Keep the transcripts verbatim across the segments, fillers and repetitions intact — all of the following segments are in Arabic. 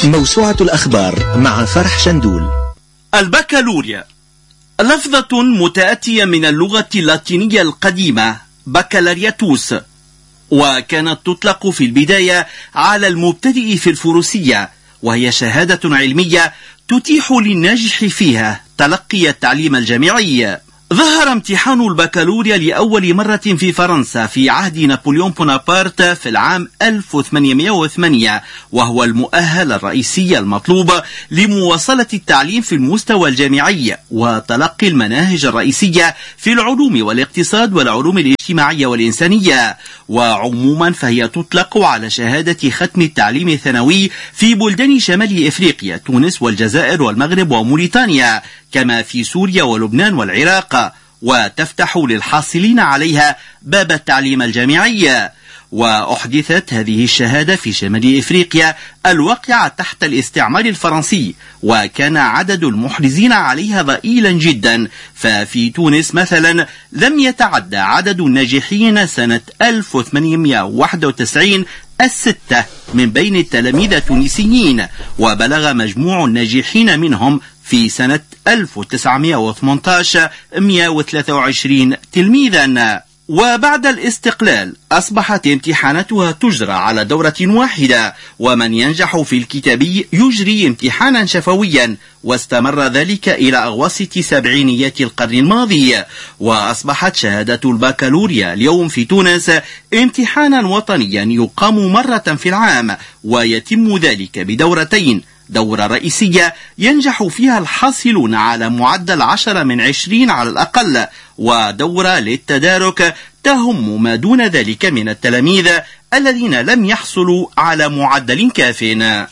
موسوعة الأخبار مع فرح شندول. البكالوريا لفظة متأتية من اللغة اللاتينية القديمة بكالارياتوس، وكانت تطلق في البداية على المبتدئ في الفروسية، وهي شهادة علمية تتيح للناجح فيها تلقي التعليم الجامعي. ظهر امتحان البكالوريا لأول مرة في فرنسا في عهد نابليون بونابرت في العام ألف وثمانمائة وثمانية، وهو المؤهل الرئيسي المطلوب لمواصلة التعليم في المستوى الجامعي وتلقي المناهج الرئيسية في العلوم والاقتصاد والعلوم الاجتماعية والإنسانية. وعموما فهي تطلق على شهادة ختم التعليم الثانوي في بلدان شمال إفريقيا، تونس والجزائر والمغرب وموريتانيا، كما في سوريا ولبنان والعراق، وتفتح للحاصلين عليها باب التعليم الجامعي. وأحدثت هذه الشهادة في شمال إفريقيا الواقعة تحت الاستعمار الفرنسي، وكان عدد المحرزين عليها ضئيلا جدا، ففي تونس مثلا لم يتعدى عدد الناجحين سنة ألف وثمانمائة وواحد وتسعين الستة من بين التلاميذ التونسيين، وبلغ مجموع الناجحين منهم في سنة ألف وتسعمائة وثمانية عشر مئة وثلاثة وعشرين تلميذا. وبعد الاستقلال أصبحت امتحاناتها تجرى على دورة واحدة، ومن ينجح في الكتابي يجري امتحانا شفويا، واستمر ذلك إلى أواسط سبعينيات القرن الماضي. وأصبحت شهادة البكالوريا اليوم في تونس امتحانا وطنيا يقام مرة في العام، ويتم ذلك بدورتين: دورة رئيسية ينجح فيها الحاصلون على معدل عشرة من عشرين على الأقل، ودورة للتدارك تهم ما دون ذلك من التلاميذ الذين لم يحصلوا على معدل كاف.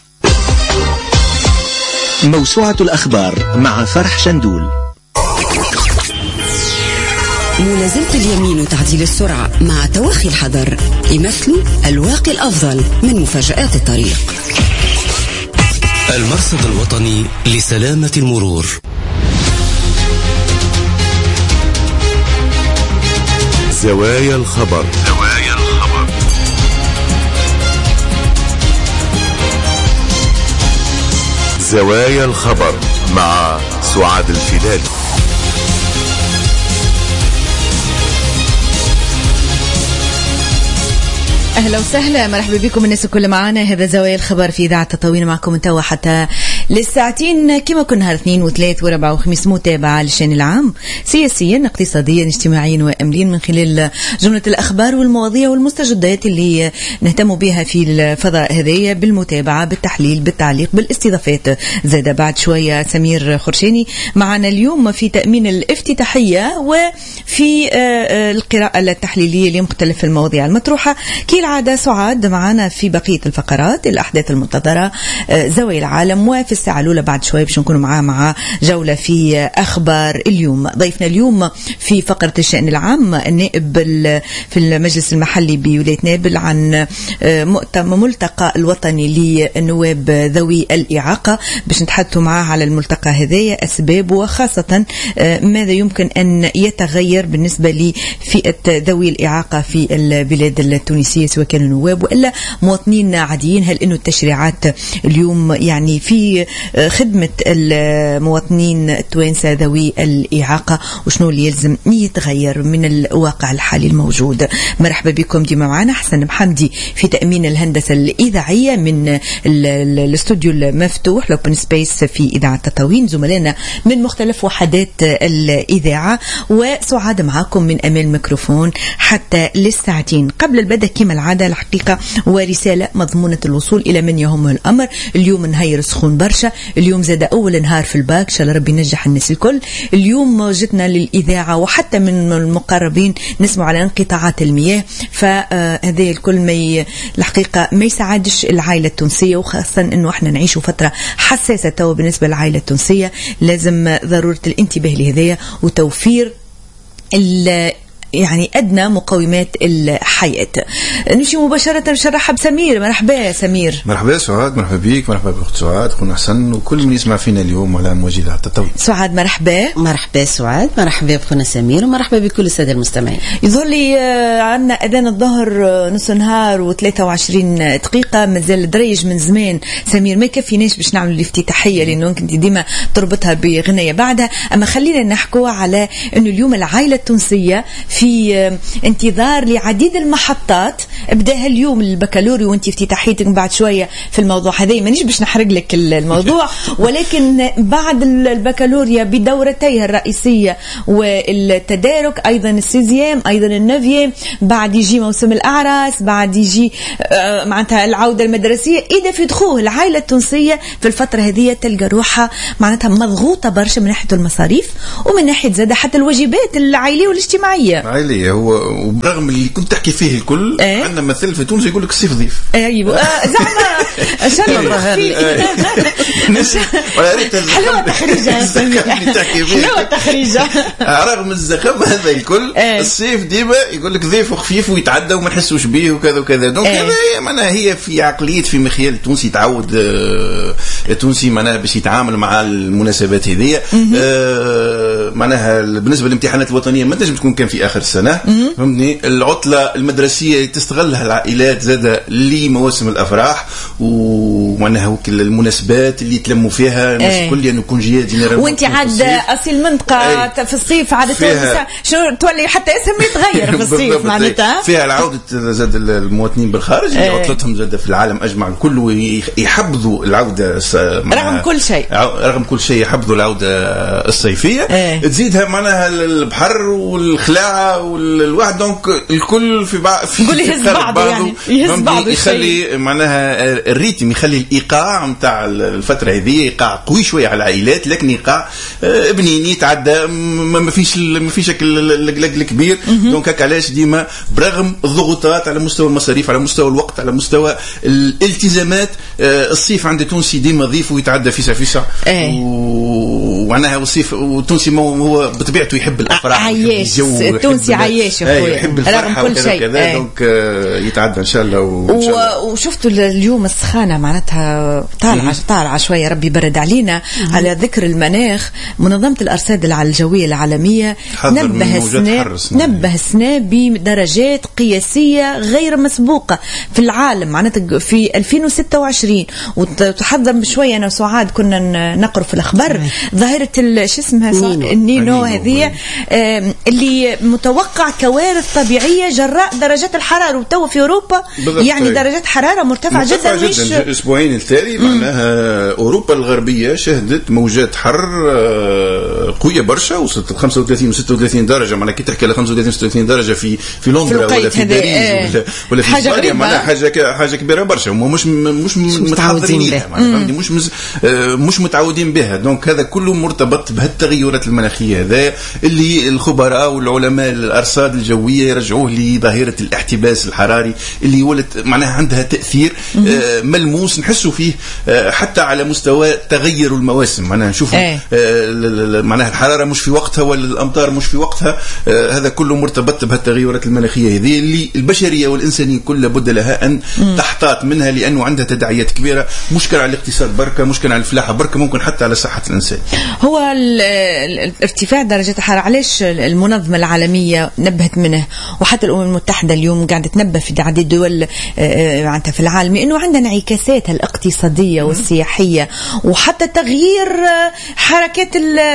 موسوعة الأخبار مع فرح شندول. ملازمة اليمين وتعديل السرعة مع توخي الحذر يمثلوا الواقي الأفضل من مفاجآت الطريق. المرصد الوطني لسلامة المرور. زوايا الخبر. زوايا الخبر. زوايا الخبر مع سعاد الفدادي. أهلا وسهلا، مرحبا بكم الناس الكل معنا. هذا زوايا الخبر في إذاعة تطوين، معكم انتوا حتى للساعتين كما كنا نهار اثنين وثلاث وربع وخميس، متابعة للشأن العام سياسيا اقتصاديا اجتماعيا وأمنيا من خلال جملة الأخبار والمواضيع والمستجدات اللي نهتم بها في الفضاء هذية، بالمتابعة بالتحليل بالتعليق بالاستضافات. زاد بعد شوية سمير خرشاني معنا اليوم في تأمين الافتتاحية وفي القراءة التحليلية لمختلف المواضيع المطروحة. كي العادة سعاد معنا في بقية الفقرات، الأحداث المنتظرة، زوايا العالم، وفي الساعة الأولى بعد شوي باش نكونوا معاه مع جولة في أخبار اليوم. ضيفنا اليوم في فقرة الشأن العام النائب في المجلس المحلي بولاية نابل عن ملتقى الوطني للنواب ذوي الإعاقة، باش نتحدثوا معاه على الملتقى هذايا أسباب، وخاصة ماذا يمكن أن يتغير بالنسبة لفئة ذوي الإعاقة في البلاد التونسية، سواء كانوا نواب وإلا مواطنين عاديين. هل إنه التشريعات اليوم يعني في خدمة المواطنين التوانسة ذوي الإعاقة، وشنو اللي يلزم يتغير من الواقع الحالي الموجود؟ مرحبا بكم ديما معنا. حسن محمدي في تأمين الهندسة الإذاعية من الاستوديو المفتوح لوبن سبيس في إذاعة تطوين، زملائنا من مختلف وحدات الإذاعة، وسعاد معكم من أمام الميكروفون حتى للساعتين. قبل البدء كما العادة الحقيقة ورسالة مضمونة الوصول إلى من يهمه الأمر. اليوم نهار سخون برشا، اليوم زاد أول نهار في الباك، شاء الله ربي ينجح الناس الكل. اليوم جتنا للإذاعة وحتى من المقربين نسمع على انقطاعات المياه، فهذا الكل ما ي... الحقيقة ما يساعدش العائلة التونسية، وخاصة أنه احنا نعيش فترة حساسة تو بالنسبة للعائلة التونسية. لازم ضرورة الانتباه لهذا وتوفير يعني أدنى مقومات الحياة. نمشي مباشرة نشرح بسمير. مرحبا سمير. مرحبا سعاد، مرحبا بيك، مرحبا بأخت سعاد، خونا حسن وكل من يسمع فينا اليوم على موجة إذاعة التطوين. سعاد مرحبا. مرحبا سعاد، مرحبا بخونا سمير، ومرحبا بكل السادة المستمعين. يظهر لي عندنا أذان الظهر نص نهار وثلاثة وعشرين دقيقة، مازال دريج من زمان سمير، ما كفيناش باش نعملوا الافتتاحية لأنه كنت ديما تربطها بغنية بعدها. أما خلينا نحكوا على أنه اليوم العائلة التونسية في انتظار لعديد المحطات. بداها اليوم البكالوريو وانت افتتاحيتك بعد شوية في الموضوع هذا، مانيش باش نحرق لك الموضوع، ولكن بعد البكالوريا بدورتيها الرئيسية والتدارك، أيضا السيزيام، أيضا النوفيام، بعد يجي موسم الأعراس، بعد يجي معناتها العودة المدرسية. إذا في دخول العائلة التونسية في الفترة هذه تلقى روحها معناتها مضغوطة برشا من ناحية المصاريف ومن ناحية زادة حتى الواجبات العائلية والاجتماعية. عائلية هو وبرغم اللي كنت تحكي فيه الكل ايه؟ عندنا مثل في تونس يقول لك الصيف ضيف. ايوه زعما ان شاء الله حلوة تخريجة حلوة تخريجة. رغم الزخم هذا الكل الصيف ديما يقول لك ضيف وخفيف ويتعدى وما نحسوش به وكذا وكذا. دونك هذا معناها هي في عقلية في مخيال التونسي تعود التونسي معناها باش يتعامل مع المناسبات هذه. معناها بالنسبة للامتحانات الوطنية ما تنجم تكون كان في آخر السنة، فهمتني. العطلة المدرسية تستغلها العائلات زادة لمواسم الأفراح ومعناها المناسبات اللي يتلموا فيها الناس الكل يعني يكون جياد. وانت عاد أصل منطقة في الصيف عاد شنو تولي حتى اسم يتغير في الصيف معناتها فيها العودة زاد المواطنين بالخارج اللي عطلتهم زاد في العالم أجمع الكل ويحبذوا العودة رغم كل شيء رغم كل شيء يحبذوا العودة الصيفية. تزيدها معناها البحر والخلاعة والواحد دونك الكل في بعض في يهز بعضه يعني يهز بعضه يخلي معناها الريتم يخلي الإيقاع متاع الفترة هذه إيقاع قوي شوية على العائلات، لكن إيقاع بنيني يتعدى ما فيش ما فيش اللقلق الكبير. دونك هكا علاش ديما برغم الضغوطات على مستوى المصاريف، على مستوى الوقت، على مستوى الالتزامات، الصيف عند تونسي ديما ضيف ويتعدى فيسع فيسع. ومعناها الصيف والتونسي هو بطبيعته يحب الافراح، عايش التونسي عايش يحب الفرحه رغم كل شيء. دونك يتعدى ان شاء الله. و... وشفتوا اليوم السخانه معناتها طالعه طالعه شويه، ربي يبرد علينا. مم. على ذكر المناخ، منظمه الارصاد الجويه العالميه نبه سنة نبه سنة بدرجات قياسيه غير مسبوقه في العالم معناتها في ألفين وستة وعشرين. وتحضر بشويه انا وسعاد كنا نقرا في الاخبار ظاهره شو اسمها النينو هذه اللي متوقع كوارث طبيعيه جراء درجات الحراره، وتو في اوروبا يعني درجات حراره مرتفعه جدا. جدا مش الاسبوعين التالي معناها اوروبا الغربيه شهدت موجات حر قويه برشا، وصلت خمسة وثلاثين وستة وثلاثين درجه. معناها كي تحكي على خمسة وثلاثين وستة وثلاثين درجه في في لندن ولا في باريس اه ولا في اسبانيا معناها حاجه حاجه كبيره برشا، هم مش مش متعودين لها معناها مش مش متعودين بها. دونك هذا كله مرتبط بهالتغيرات المناخيه هذا اللي الخبراء والعلماء الارصاد الجويه يرجعوه لظاهره الاحتباس الحراري اللي ولت معناها عندها تاثير آه ملموس نحسوا فيه آه حتى على مستوى تغير المواسم. معناها نشوفوا آه معناها الحراره مش في وقتها ولا الامطار مش في وقتها. آه هذا كله مرتبط بهالتغيرات المناخيه هذه اللي البشريه والانسانيه كل لابد لها ان مم. تحتاط منها، لانه عندها تداعيات كبيره، مشكله على الاقتصاد بركه، مشكله على الفلاحه بركه، ممكن حتى على صحه الانسان. هو ارتفاع درجات الحراره علاش المنظمه العالميه نبهت منه، وحتى الامم المتحده اليوم قاعده تنبه في عديد الدول معناتها في العالم انه عندنا انعكاساتها الاقتصاديه والسياحيه، وحتى تغيير حركات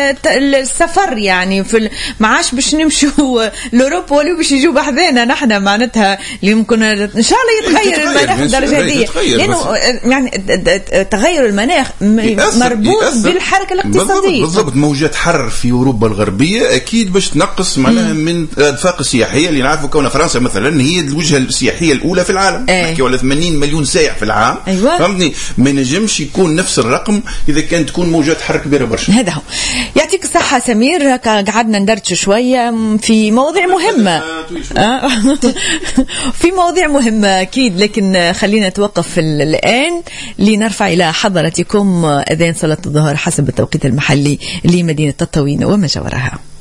السفر. يعني في ما عادش باش نمشوا لاوروبا ولا باش يجوا بحذانا نحن معناتها اللي يمكن ان شاء الله يتغير المناخ الدرجه هذه، لانه يعني تغير المناخ مربوط يأثر بالحركه الاقتصاديه. بالضبط. موجات حر في اوروبا الغربيه اكيد باش تنقص معناها من الانفاق السياحيه اللي نعرفوا كون فرنسا مثلا هي الوجهه السياحيه الاولى في العالم، نحكي على ثمانين مليون سائح في العام. أيوة. فهمتني، ما نجمش يكون نفس الرقم اذا كانت تكون موجات حر كبيره برشا. هذا هو. يعطيك الصحه سمير، قعدنا ندردش شويه في مواضيع مهمه في مواضيع مهمه اكيد، لكن خلينا نتوقف الان لنرفع الى حضرتكم اذان صلاه الظهر حسب التوقيت المحلي لمدينه تطاوين وما جاورها.